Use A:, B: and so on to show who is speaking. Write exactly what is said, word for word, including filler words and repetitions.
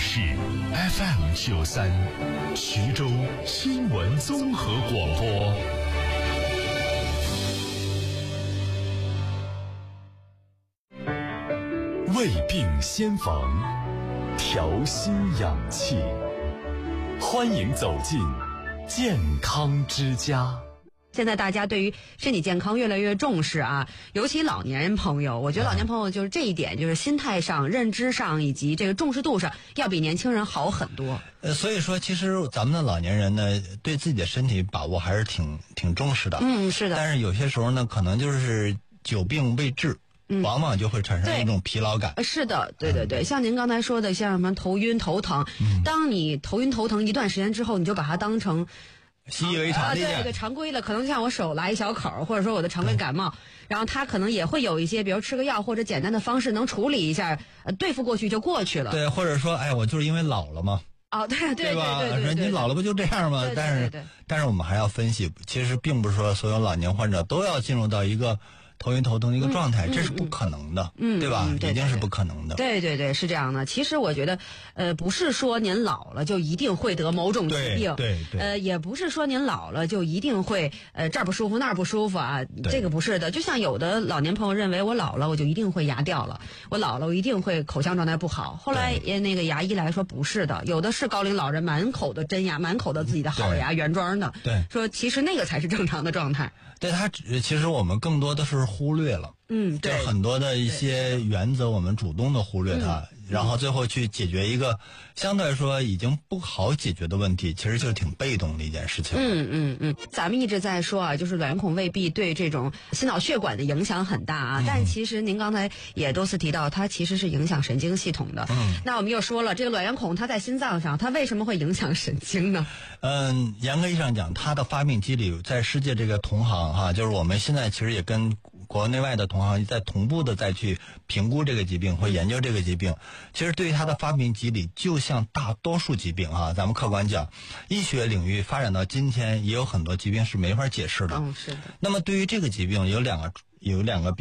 A: 是 F M 九三，徐州新闻综合广播。胃病先防，调心养气，欢迎走进健康之家。
B: 现在大家对于身体健康越来越重视啊，尤其老年人朋友，我觉得老年朋友就是这一点，就是心态上、认知上以及这个重视度上，要比年轻人好很多。
C: 呃，所以说，其实咱们的老年人呢，对自己的身体把握还是挺挺重视的。
B: 嗯，是的。
C: 但是有些时候呢，可能就是久病未治。嗯、往往就会产生一种疲劳感。
B: 是的，对对对，嗯、像您刚才说的，像什么头晕头疼，嗯、当你头晕头疼一段时间之后，你就把它当成
C: 习以为常的、啊、
B: 对对，常规的，可能像我手拉一小口，或者说我的常规感冒，然后它可能也会有一些，比如吃个药或者简单的方式能处理一下，呃，对付过去就过去了。
C: 对，或者说，哎，我就是因为老了嘛。
B: 哦，对对对
C: 对吧？
B: 对对对对，
C: 你老了不就这样吗？
B: 对对对对，
C: 但是但是我们还要分析，其实并不是说所有老年患者都要进入到一个头晕头疼的一个状态，嗯、这是不可能的，
B: 嗯，
C: 对吧？
B: 嗯、对对对，
C: 一定是不可能的。
B: 对对对，是这样的。其实我觉得，呃，不是说您老了就一定会得某种疾病，
C: 对对对，
B: 呃，也不是说您老了就一定会呃这儿不舒服那儿不舒服啊，这个不是的。就像有的老年朋友认为我老了我就一定会牙掉了，我老了我一定会口腔状态不好。后来那个牙医来说不是的，有的是高龄老人满口的真牙，满口的自己的好牙，原装的，
C: 对，
B: 说其实那个才是正常的状态。
C: 对，他其实我们更多的是忽略了。
B: 嗯，对，
C: 就很多的一些原则，我们主动的忽略它，然后最后去解决一个相对来说已经不好解决的问题，其实就是挺被动的一件事情。
B: 嗯嗯嗯，咱们一直在说啊，就是卵圆孔未必对这种心脑血管的影响很大啊，嗯、但其实您刚才也多次提到，它其实是影响神经系统的。嗯，那我们又说了，这个卵圆孔它在心脏上，它为什么会影响神经呢？
C: 嗯，严格意义上讲，它的发病机理在世界这个同行哈、啊，就是我们现在其实也跟国内外的同行在同步的再去评估这个疾病或研究这个疾病。其实对于它的发病机理，就像大多数疾病啊，咱们客观讲，医学领域发展到今天，也有很多疾病是没法解释的。
B: 嗯，是的。
C: 那么对于这个疾病，有两个有两个